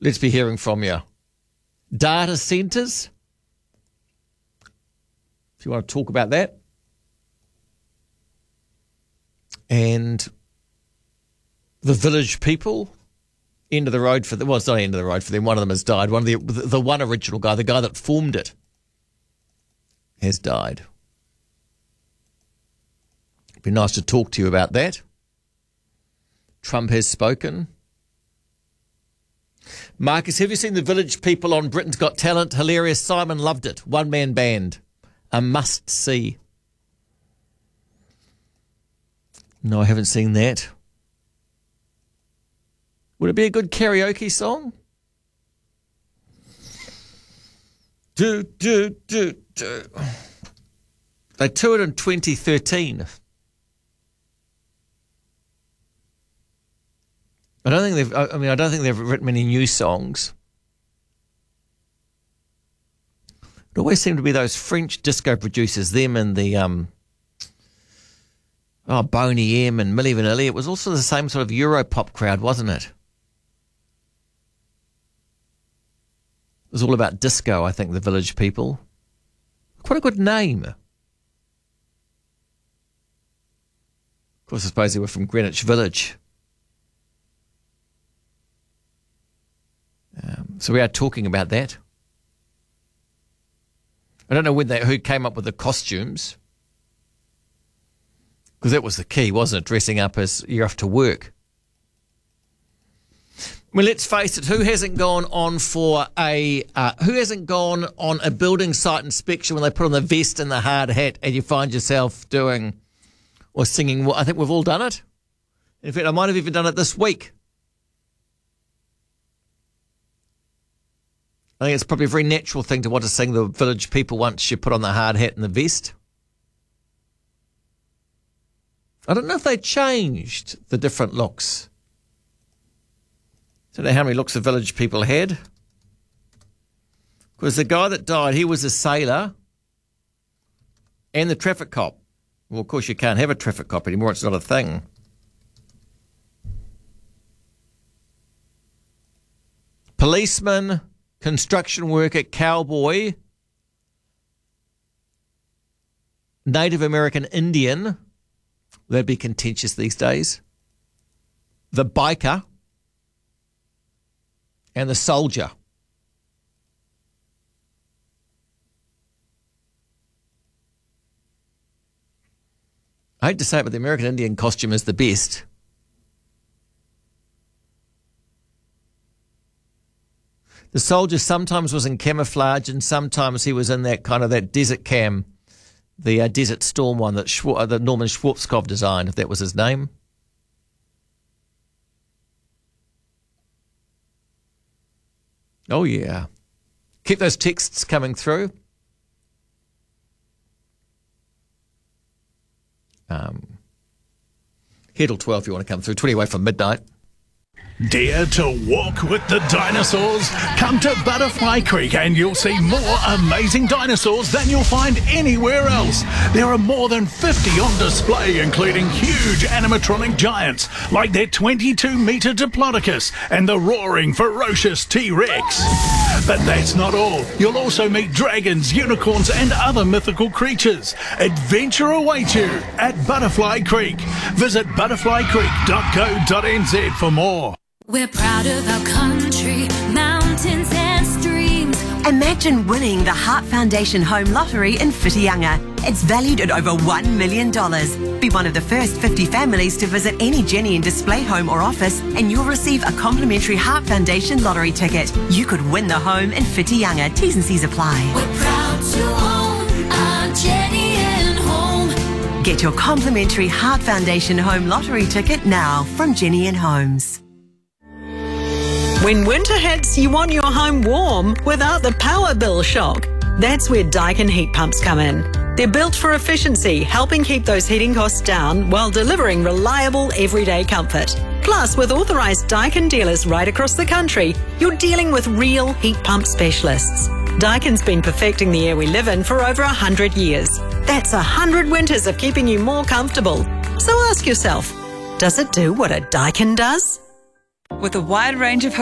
Let's be hearing from you. Data centres, if you want to talk about that. And the village people, end of the road for them. Well, it's not end of the road for them. One of them has died. One of the one original guy, the guy that formed it, has died. It'd be nice to talk to you about that. Trump has spoken. Marcus, have you seen the village people on Britain's Got Talent? Hilarious. Simon loved it. One-man band. A must-see. No, I haven't seen that. Would it be a good karaoke song? Do. They toured in 2013. I don't think they've written many new songs. It always seemed to be those French disco producers, them and the Boney M and Milli Vanilli. It was also the same sort of Europop crowd, wasn't it? It was all about disco, I think, the Village People. Quite a good name. Of course, I suppose they were from Greenwich Village. So we are talking about that. I don't know who came up with the costumes. Because that was the key, wasn't it? Dressing up as you're off to work. Well, let's face it, who hasn't gone on a building site inspection when they put on the vest and the hard hat and you find yourself doing or singing? I think we've all done it. In fact, I might have even done it this week. I think it's probably a very natural thing to want to sing the Village People once you put on the hard hat and the vest. I don't know if they changed the different looks. I don't know how many looks the Village People had. Because the guy that died, he was a sailor and the traffic cop. Well, of course, you can't have a traffic cop anymore. It's not a thing. Policeman, construction worker, cowboy, Native American Indian. That'd be contentious these days. The biker and the soldier. I hate to say it, but the American Indian costume is the best. The soldier sometimes was in camouflage and sometimes he was in that kind of that desert cam, the Desert Storm one that Norman Schwarzkopf designed, if that was his name. Oh, yeah. Keep those texts coming through. Here till 12 if you want to come through. 20 away from midnight. Dare to walk with the dinosaurs? Come to Butterfly Creek and you'll see more amazing dinosaurs than you'll find anywhere else. There are more than 50 on display, including huge animatronic giants like their 22-metre Diplodocus and the roaring, ferocious T-Rex. But that's not all. You'll also meet dragons, unicorns and other mythical creatures. Adventure awaits you at Butterfly Creek. Visit butterflycreek.co.nz for more. We're proud of our country, mountains and streams. Imagine winning the Heart Foundation Home Lottery in Whitianga. It's valued at over $1 million. Be one of the first 50 families to visit any Jenny and Display home or office and you'll receive a complimentary Heart Foundation lottery ticket. You could win the home in Whitianga. T's and C's apply. We're proud to own our Jenny and Home. Get your complimentary Heart Foundation Home Lottery ticket now from Jenny and Homes. When winter hits, you want your home warm without the power bill shock. That's where Daikin heat pumps come in. They're built for efficiency, helping keep those heating costs down while delivering reliable everyday comfort. Plus, with authorised Daikin dealers right across the country, you're dealing with real heat pump specialists. Daikin's been perfecting the air we live in for over 100 years. That's 100 winters of keeping you more comfortable. So ask yourself, does it do what a Daikin does? With a wide range of